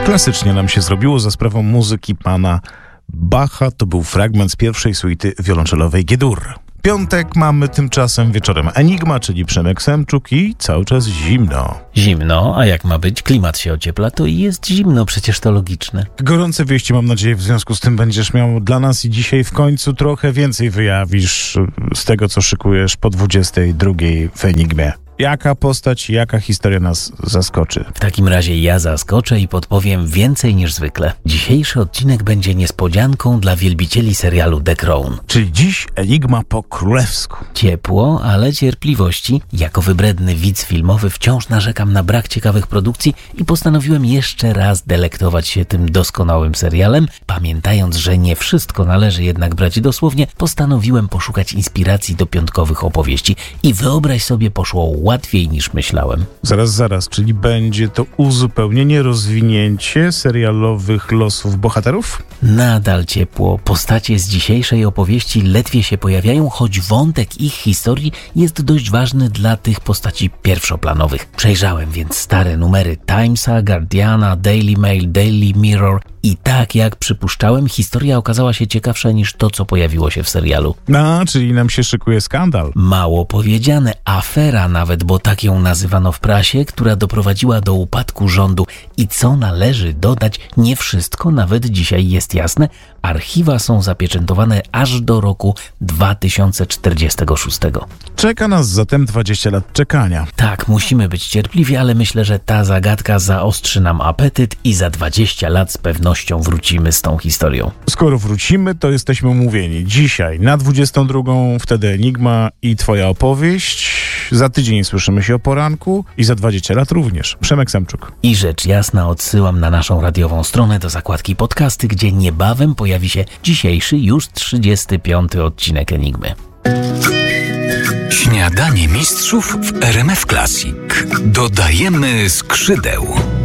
Klasycznie nam się zrobiło za sprawą muzyki pana Bacha. To był fragment z pierwszej suity wiolonczelowej G-dur. Piątek mamy tymczasem wieczorem Enigma, czyli Przemek Semczuk i cały czas zimno. Zimno, a jak ma być? Klimat się ociepla, to i jest zimno, przecież to logiczne. Gorące wieści, mam nadzieję, w związku z tym będziesz miał dla nas i dzisiaj w końcu trochę więcej wyjawisz z tego, co szykujesz po 22 w Enigmie. Jaka postać, jaka historia nas zaskoczy? W takim razie ja zaskoczę i podpowiem więcej niż zwykle. Dzisiejszy odcinek będzie niespodzianką dla wielbicieli serialu The Crown. Czyli dziś Enigma po królewsku. Ciepło, ale cierpliwości. Jako wybredny widz filmowy wciąż narzekam na brak ciekawych produkcji i postanowiłem jeszcze raz delektować się tym doskonałym serialem. Pamiętając, że nie wszystko należy jednak brać dosłownie, postanowiłem poszukać inspiracji do piątkowych opowieści. I wyobraź sobie, poszło łatwiej niż myślałem. Zaraz, czyli będzie to uzupełnienie, rozwinięcie serialowych losów bohaterów? Nadal ciepło. Postacie z dzisiejszej opowieści ledwie się pojawiają, choć wątek ich historii jest dość ważny dla tych postaci pierwszoplanowych. Przejrzałem więc stare numery Timesa, Guardiana, Daily Mail, Daily Mirror i tak jak przypuszczałem, historia okazała się ciekawsza niż to, co pojawiło się w serialu. Czyli nam się szykuje skandal. Mało powiedziane, afera nawet, bo tak ją nazywano w prasie, która doprowadziła do upadku rządu. I co należy dodać, nie wszystko nawet dzisiaj jest jasne. Archiwa są zapieczętowane aż do roku 2046. Czeka nas zatem 20 lat czekania. Tak, musimy być cierpliwi, ale myślę, że ta zagadka zaostrzy nam apetyt i za 20 lat z pewnością wrócimy z tą historią. Skoro wrócimy, to jesteśmy umówieni. Dzisiaj na 22, wtedy Enigma i twoja opowieść. Za tydzień słyszymy się o poranku i za 20 lat również. Przemek Semczuk. I rzecz jasna odsyłam na naszą radiową stronę do zakładki podcasty, gdzie niebawem pojawi się dzisiejszy, już 35. odcinek Enigmy. Śniadanie mistrzów w RMF Classic. Dodajemy skrzydeł.